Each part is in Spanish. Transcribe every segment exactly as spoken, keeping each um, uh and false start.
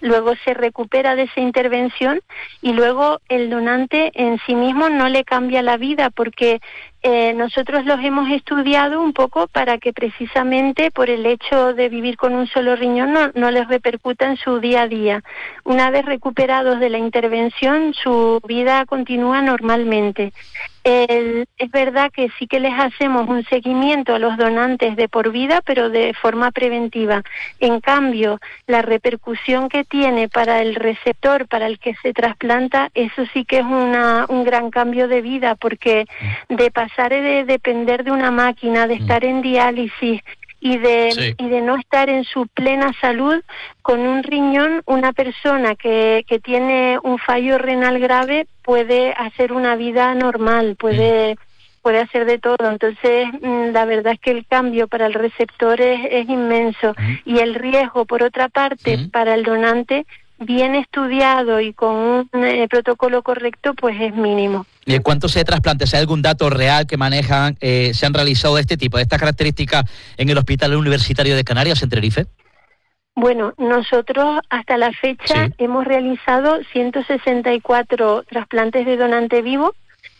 luego se recupera de esa intervención y luego el donante en sí mismo no le cambia la vida, porque eh, nosotros los hemos estudiado un poco para que precisamente por el hecho de vivir con un solo riñón no, no les repercuta en su día a día. Una vez recuperados de la intervención, su vida continúa normalmente. El, es verdad que sí que les hacemos un seguimiento a los donantes de por vida, pero de forma preventiva. En cambio, la repercusión que tiene para el receptor, para el que se trasplanta, eso sí que es una, un gran cambio de vida, porque de pasar de depender de una máquina, de estar en diálisis, y de sí. y de no estar en su plena salud, con un riñón, una persona que, que tiene un fallo renal grave puede hacer una vida normal, puede, mm. puede hacer de todo. Entonces, la verdad es que el cambio para el receptor es, es inmenso. Mm. Y el riesgo, por otra parte, mm. para el donante, bien estudiado y con un eh, protocolo correcto, pues es mínimo. ¿Cuántos se trasplantes? ¿Hay algún dato real que manejan, eh, se han realizado de este tipo, de estas características en el Hospital Universitario de Canarias, en Tenerife? Bueno, nosotros hasta la fecha sí. hemos realizado ciento sesenta y cuatro trasplantes de donante vivo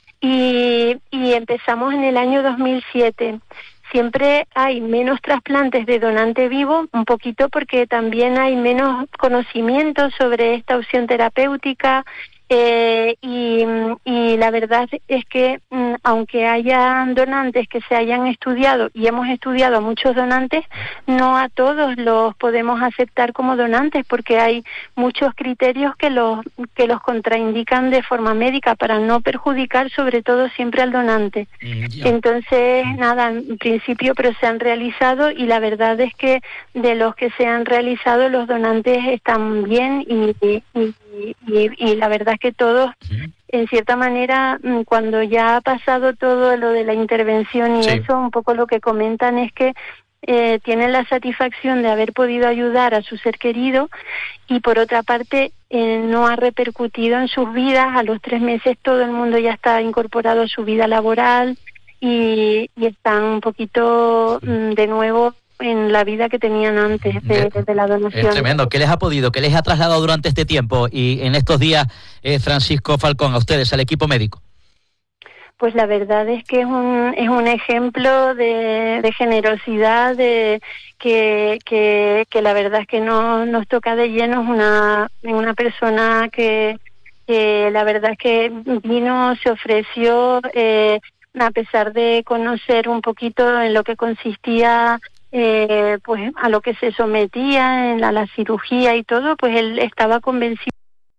y, y empezamos en el año dos mil siete. Siempre hay menos trasplantes de donante vivo, un poquito porque también hay menos conocimiento sobre esta opción terapéutica. Eh, y, y la verdad es que mm, aunque hayan donantes que se hayan estudiado, y hemos estudiado a muchos donantes, no a todos los podemos aceptar como donantes, porque hay muchos criterios que los que los contraindican de forma médica para no perjudicar sobre todo siempre al donante. Yeah. Entonces, nada, en principio, pero se han realizado, y la verdad es que de los que se han realizado, los donantes están bien y, y, y Y, y, y la verdad es que todos, en cierta manera, cuando ya ha pasado todo lo de la intervención y sí. eso, un poco lo que comentan es que eh, tienen la satisfacción de haber podido ayudar a su ser querido, y por otra parte eh, no ha repercutido en sus vidas. A los tres meses todo el mundo ya está incorporado a su vida laboral y, y están un poquito mm, de nuevo en la vida que tenían antes de, de, de la donación. Es tremendo. ¿Qué les ha podido, qué les ha trasladado durante este tiempo y en estos días, eh, Francisco Falcón, a ustedes, al equipo médico? Pues la verdad es que es un es un ejemplo de, de generosidad, de que, que que la verdad es que no nos toca de lleno. Es una una persona que, que la verdad es que vino, se ofreció, eh, a pesar de conocer un poquito en lo que consistía Eh, pues a lo que se sometía en la, la cirugía y todo, pues él estaba convencido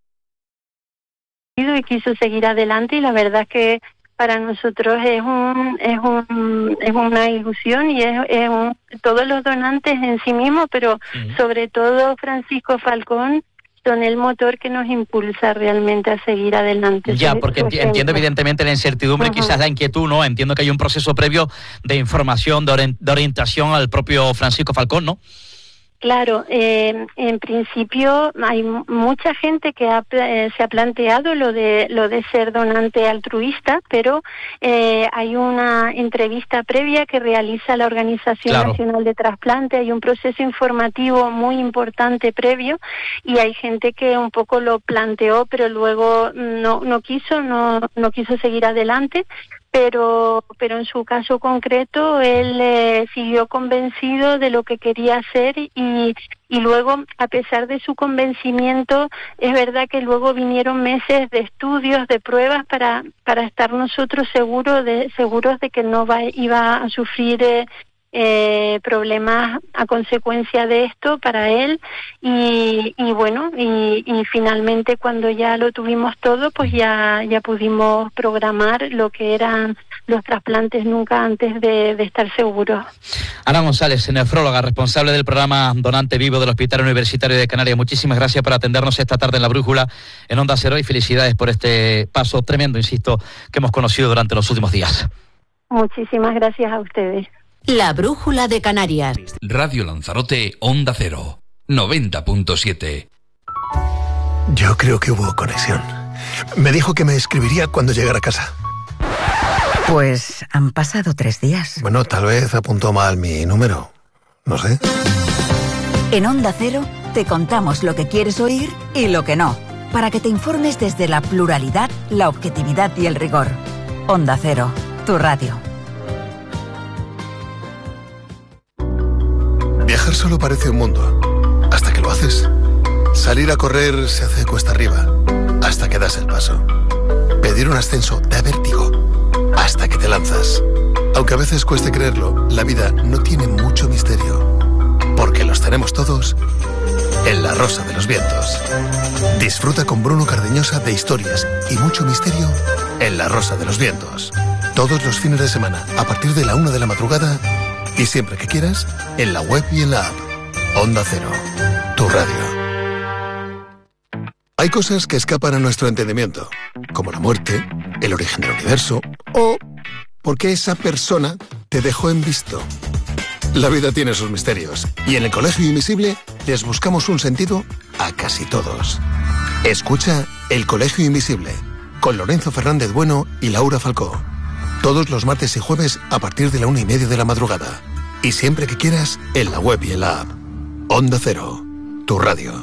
y quiso seguir adelante, y la verdad es que para nosotros es un es un es una ilusión, y es, es un, todos los donantes en sí mismos, pero sí. sobre todo Francisco Falcón, son el motor que nos impulsa realmente a seguir adelante. Ya, porque enti- entiendo evidentemente la incertidumbre, uh-huh. quizás la inquietud, ¿no? Entiendo que hay un proceso previo de información, de, orient- de orientación al propio Francisco Falcón, ¿no? Claro, eh, en principio hay mucha gente que ha, eh, se ha planteado lo de lo de ser donante altruista, pero eh, hay una entrevista previa que realiza la Organización claro. Nacional de Trasplante, hay un proceso informativo muy importante previo, y hay gente que un poco lo planteó, pero luego no no quiso, no no quiso seguir adelante. Pero pero en su caso concreto él eh, siguió convencido de lo que quería hacer, y y luego, a pesar de su convencimiento, es verdad que luego vinieron meses de estudios, de pruebas para para estar nosotros seguros de seguros de que no va, iba a sufrir eh, eh, problemas a consecuencia de esto para él, y, y bueno, y, y finalmente cuando ya lo tuvimos todo, pues ya ya pudimos programar lo que eran los trasplantes nunca antes de, de estar seguros. Ana González, nefróloga, responsable del programa Donante Vivo del Hospital Universitario de Canarias, muchísimas gracias por atendernos esta tarde en La Brújula, en Onda Cero, y felicidades por este paso tremendo, insisto, que hemos conocido durante los últimos días. Muchísimas gracias a ustedes. La Brújula de Canarias. Radio Lanzarote, Onda Cero, noventa punto siete. Yo creo que hubo conexión. Me dijo que me escribiría cuando llegara a casa. Pues han pasado tres días. Bueno, tal vez apuntó mal mi número. No sé. En Onda Cero te contamos lo que quieres oír y lo que no, para que te informes desde la pluralidad, la objetividad y el rigor. Onda Cero, tu radio. Viajar solo parece un mundo, hasta que lo haces. Salir a correr se hace cuesta arriba, hasta que das el paso. Pedir un ascenso da vértigo, hasta que te lanzas. Aunque a veces cueste creerlo, la vida no tiene mucho misterio, porque los tenemos todos en La Rosa de los Vientos. Disfruta con Bruno Cardeñosa de historias y mucho misterio en La Rosa de los Vientos. Todos los fines de semana, a partir de la una de la madrugada, y siempre que quieras, en la web y en la app. Onda Cero, tu radio. Hay cosas que escapan a nuestro entendimiento, como la muerte, el origen del universo, o porque esa persona te dejó en visto. La vida tiene sus misterios, y en el Colegio Invisible les buscamos un sentido a casi todos. Escucha El Colegio Invisible, con Lorenzo Fernández Bueno y Laura Falcó. Todos los martes y jueves a partir de la una y media de la madrugada. Y siempre que quieras, en la web y en la app. Onda Cero, tu radio.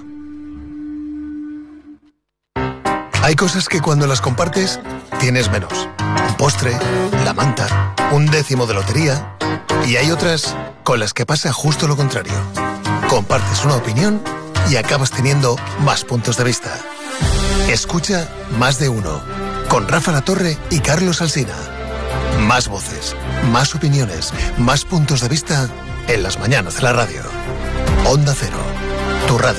Hay cosas que cuando las compartes, tienes menos. Un postre, la manta, un décimo de lotería. Y hay otras con las que pasa justo lo contrario. Compartes una opinión y acabas teniendo más puntos de vista. Escucha Más de Uno, con Rafa Latorre y Carlos Alsina. Más voces, más opiniones, más puntos de vista en las mañanas de la radio. Onda Cero, tu radio.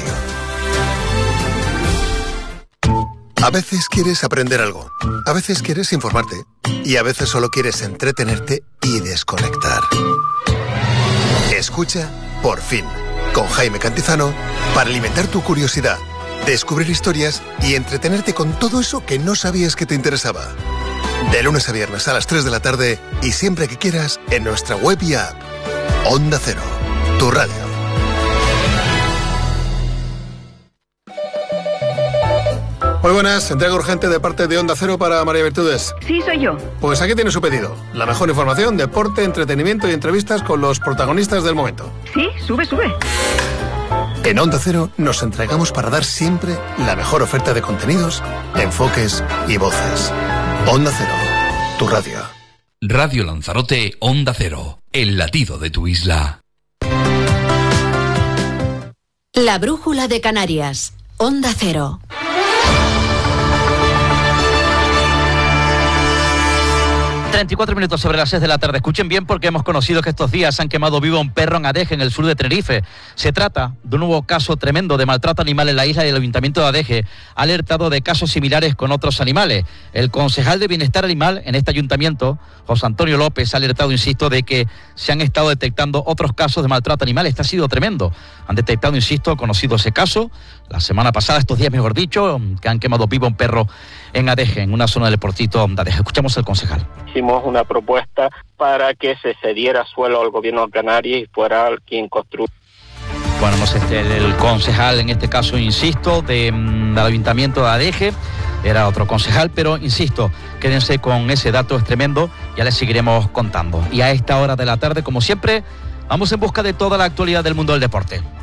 A veces quieres aprender algo, a veces quieres informarte y a veces solo quieres entretenerte y desconectar. Escucha Por Fin, con Jaime Cantizano, para alimentar tu curiosidad, descubrir historias y entretenerte con todo eso que no sabías que te interesaba. De lunes a viernes a las tres de la tarde y siempre que quieras en nuestra web y app. Onda Cero, tu radio. Muy buenas, entrega urgente de parte de Onda Cero para María Virtudes. Sí, soy yo. Pues aquí tiene su pedido. La mejor información, deporte, entretenimiento y entrevistas con los protagonistas del momento. Sí, sube, sube. En Onda Cero nos entregamos para dar siempre la mejor oferta de contenidos, enfoques y voces. Onda Cero, tu radio. Radio Lanzarote, Onda Cero, el latido de tu isla. La brújula de Canarias, Onda Cero. treinta y cuatro minutos sobre las seis de la tarde. Escuchen bien porque hemos conocido que estos días han quemado vivo a un perro en Adeje, en el sur de Tenerife. Se trata de un nuevo caso tremendo de maltrato animal en la isla y el Ayuntamiento de Adeje ha alertado de casos similares con otros animales. El concejal de Bienestar Animal en este ayuntamiento, José Antonio López, ha alertado, insisto, de que se han estado detectando otros casos de maltrato animal. Este ha sido tremendo. Han detectado, insisto, conocido ese caso la semana pasada, estos días mejor dicho, que han quemado vivo a un perro en Adeje, en una zona del portito de Adeje. Escuchamos al concejal. Hicimos una propuesta para que se cediera suelo al gobierno de Canarias y fuera quien construya. Bueno, no sé, el, el concejal, en este caso, insisto, de, del Ayuntamiento de Adeje, era otro concejal, pero insisto, quédense con ese dato, es tremendo, ya les seguiremos contando. Y a esta hora de la tarde, como siempre, vamos en busca de toda la actualidad del mundo del deporte.